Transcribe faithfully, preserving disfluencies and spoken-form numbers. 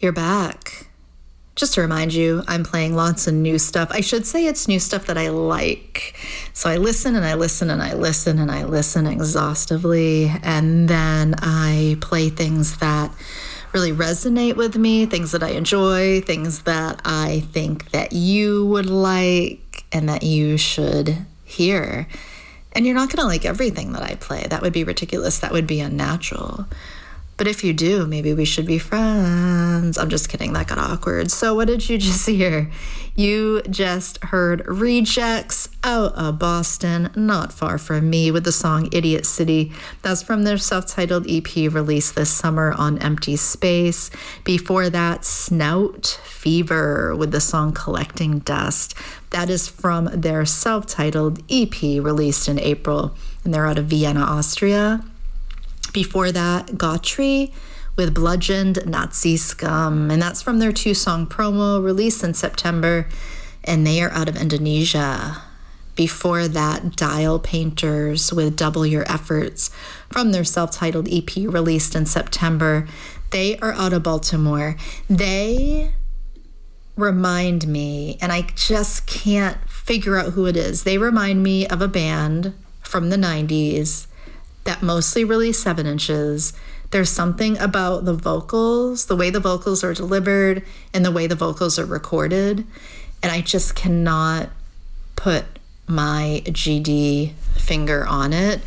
You're back. Just to remind you, I'm playing lots of new stuff. I should say it's new stuff that I like. So I listen and I listen and I listen and I listen exhaustively. And then I play things that really resonate with me, things that I enjoy, things that I think that you would like and that you should hear. And you're not going to like everything that I play. That would be ridiculous. That would be unnatural. But if you do, maybe we should be friends. I'm just kidding. That got awkward. So what did you just hear? You just heard Rejects out of Boston, not far from me, with the song Idiot City. That's from their self-titled E P released this summer on Empty Space. Before that, Snout Fever with the song Collecting Dust. That is from their self-titled E P released in April, and they're out of Vienna, Austria. Before that, Gautry with Bludgeoned Nazi Scum, and that's from their two-song promo released in September, and they are out of Indonesia. Before that, Dial Painters with Double Your Efforts from their self-titled E P released in September. They are out of Baltimore. They remind me, and I just can't figure out who it is. They remind me of a band from the nineties that mostly released seven inches. There's something about the vocals, the way the vocals are delivered and the way the vocals are recorded. And I just cannot put my G D finger on it.